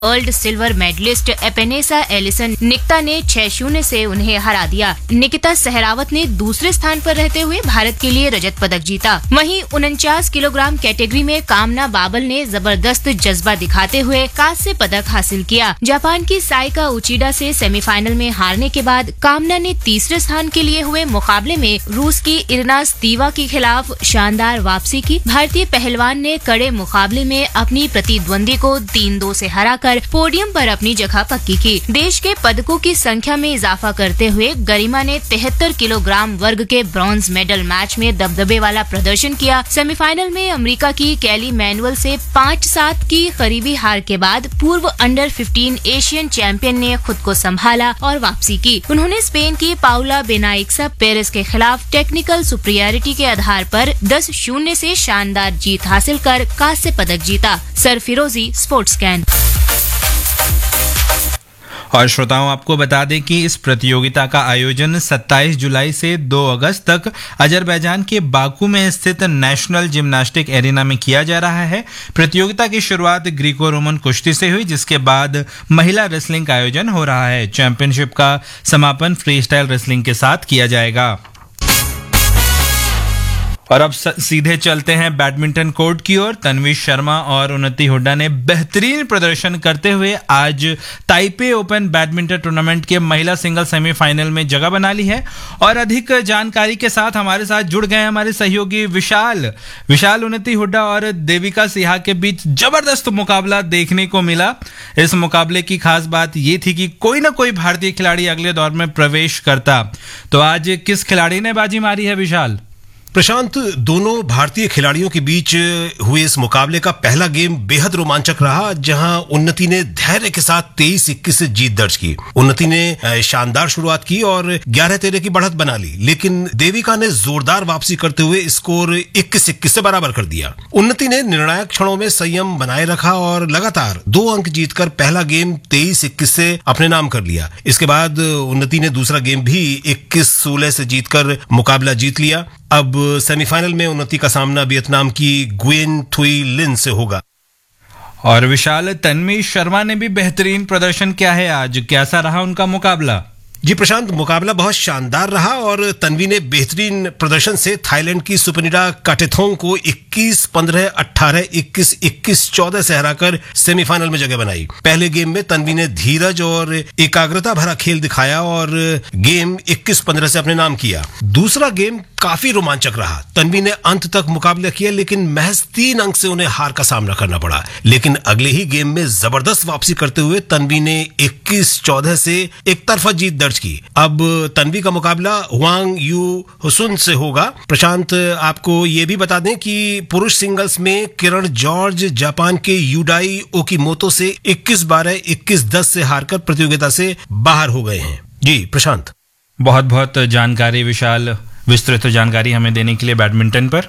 World silver medallist एपेनेसा Allison Nikita ने 6-0 से उन्हें हरा दिया। निकिता सहरावत ने दूसरे स्थान पर रहते हुए भारत के लिए रजत पदक जीता। वहीं 49 किलोग्राम कैटेगरी में कामना बाबल ने जबरदस्त जज्बा दिखाते हुए कांस्य पदक हासिल किया। जापान की साइका उचिडा से सेमीफाइनल में हारने के बाद कामना ने तीसरे स्थान के लिए हुए मुकाबले में रूस की इरना स्तीवा के खिलाफ शानदार वापसी की। भारतीय पहलवान ने कड़े मुकाबले में अपनी प्रतिद्वंदी को 3-2 से हराकर पोडियम पर अपनी जगह पक्की की। देश के पदकों की संख्या में इजाफा करते हुए गरिमा ने 73 किलोग्राम वर्ग के ब्रॉन्ज मेडल मैच में दबदबे वाला प्रदर्शन किया। सेमीफाइनल में अमेरिका की कैली मैनुअल से 5-7 की करीबी हार के बाद पूर्व अंडर 15 एशियन चैंपियन ने खुद को संभाला और वापसी की। उन्होंने स्पेन की पाउला बेनाइक्सा पेरेस के खिलाफ टेक्निकल सुपीरियरिटी के आधार पर 10-0 से शानदार जीत हासिल कर कांस्य पदक जीता। सरफिरोजी स्पोर्ट्स कैन। और श्रोताओं, आपको बता दें कि इस प्रतियोगिता का आयोजन 27 जुलाई से 2 अगस्त तक अजरबैजान के बाकू में स्थित नेशनल जिम्नास्टिक एरिना में किया जा रहा है। प्रतियोगिता की शुरुआत ग्रीको रोमन कुश्ती से हुई, जिसके बाद महिला रेसलिंग का आयोजन हो रहा है। चैंपियनशिप का समापन फ्री स्टाइल रेसलिंग के साथ किया जाएगा। और अब सीधे चलते हैं बैडमिंटन कोर्ट की ओर। तन्वी शर्मा और उन्नति हुड्डा ने बेहतरीन प्रदर्शन करते हुए आज ताइपे ओपन बैडमिंटन टूर्नामेंट के महिला सिंगल सेमीफाइनल में जगह बना ली है। और अधिक जानकारी के साथ हमारे साथ जुड़ गए हमारे सहयोगी विशाल। उन्नति हुड्डा और देविका सिहा के बीच जबरदस्त मुकाबला देखने को मिला। इस मुकाबले की खास बात ये थी कि कोई ना कोई भारतीय खिलाड़ी अगले दौर में प्रवेश करता। तो आज किस खिलाड़ी ने बाजी मारी है विशाल? प्रशांत, दोनों भारतीय खिलाड़ियों के बीच हुए इस मुकाबले का पहला गेम बेहद रोमांचक रहा, जहां उन्नति ने धैर्य के साथ 23-21 से जीत दर्ज की। उन्नति ने शानदार शुरुआत की और 11-13 की बढ़त बना ली, लेकिन देविका ने जोरदार वापसी करते हुए स्कोर 21-21 से बराबर कर दिया। उन्नति ने निर्णायक क्षणों में संयम बनाए रखा और लगातार 2 अंक जीतकर पहला गेम 23-21 से अपने नाम कर लिया। इसके बाद उन्नति ने दूसरा गेम भी 21-16 से जीतकर मुकाबला जीत लिया। अब सेमीफाइनल में उन्नति का सामना वियतनाम की गुएन थुई लिन से होगा। और विशाल, तन्वी शर्मा ने भी बेहतरीन प्रदर्शन किया है आज। कैसा रहा उनका मुकाबला? जी प्रशांत, मुकाबला बहुत शानदार रहा और तन्वी ने बेहतरीन प्रदर्शन से थाईलैंड की सुपनिडा काटेथोंग को 21-15, 18, 21, 21-14 से हराकर सेमीफाइनल में जगह बनाई। पहले गेम में तन्वी ने धीरज और एकाग्रता भरा खेल दिखाया और गेम 21-15 से अपने नाम किया। दूसरा गेम काफी रोमांचक रहा। तन्वी ने अंत तक मुकाबला किया, लेकिन महज 3 अंक से उन्हें हार का सामना करना पड़ा। लेकिन अगले ही गेम में जबरदस्त वापसी करते हुए तन्वी ने 21-14 से एक तरफा जीत दर्ज की। अब तन्वी का मुकाबला हुआंग यू हुसुन से होगा। प्रशांत, आपको ये भी बता दें कि पुरुष सिंगल्स में किरण जॉर्ज जापान के यूडाई ओकीमोतो से 21-12, 21-10 से हारकर प्रतियोगिता से बाहर हो गए हैं। जी प्रशांत, बहुत बहुत जानकारी विशाल, विस्तृत जानकारी हमें देने के लिए बैडमिंटन पर।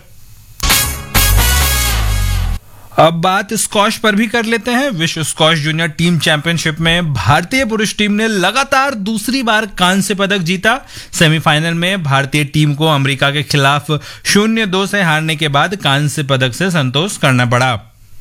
अब बात स्क्वॉश पर भी कर लेते हैं। विश्व स्क्वॉश जूनियर टीम चैंपियनशिप में भारतीय पुरुष टीम ने लगातार दूसरी बार कांस्य पदक जीता। सेमीफाइनल में भारतीय टीम को अमेरिका के खिलाफ 0-2 से हारने के बाद कांस्य पदक से संतोष करना पड़ा।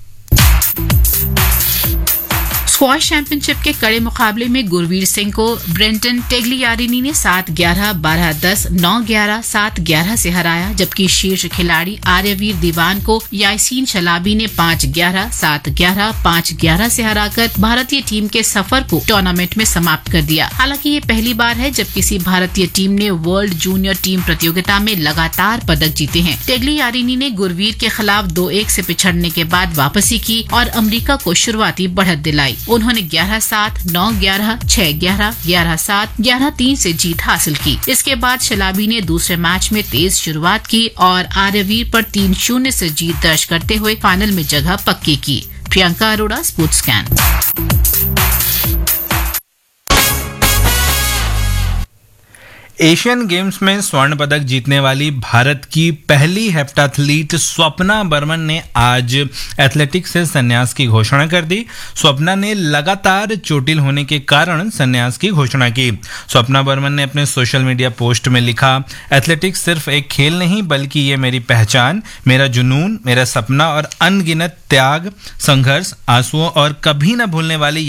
स्क्वॉश चैंपियनशिप के कड़े मुकाबले में गुरवीर सिंह को ब्रेंटन टेग्लियारिनी ने 7-11, 12-10, 9-11, 7-11 से हराया, जबकि शीर्ष खिलाड़ी आर्यवीर दीवान को यासीन शलाबी ने 5-11, 7-11, 5-11 से हराकर भारतीय टीम के सफर को टूर्नामेंट में समाप्त कर दिया। हालांकि ये पहली बार है जब किसी भारतीय टीम ने वर्ल्ड जूनियर टीम प्रतियोगिता में लगातार पदक जीते हैं। टेग्लियारिनी ने गुरवीर के खिलाफ 2-1 से पिछड़ने के बाद वापसी की और अमेरिका को शुरुआती बढ़त दिलाई। उन्होंने 11-7, 9-11, 6-11, 11-7, 11-3 से जीत हासिल की। इसके बाद शलाबी ने दूसरे मैच में तेज शुरुआत की और आर्यवीर पर 3-0 से जीत दर्ज करते हुए फाइनल में जगह पक्की की। Priyanka Arora, sports can. Asian games में स्वर्ण पदक जीतने वाली भारत की पहली हेप्टाथलीट स्वप्ना बर्मन ने आज एथलेटिक्स से संन्यास की घोषणा कर दी। स्वप्ना ने लगातार चोटिल होने के कारण संन्यास की घोषणा की। स्वप्ना बर्मन ने अपने सोशल मीडिया पोस्ट में लिखा, एथलेटिक्स सिर्फ एक खेल नहीं बल्कि ये मेरी पहचान, मेरा जुनून, मेरा सपना और अनगिनत त्याग, संघर्ष, आंसुओं और कभी न भूलने वाली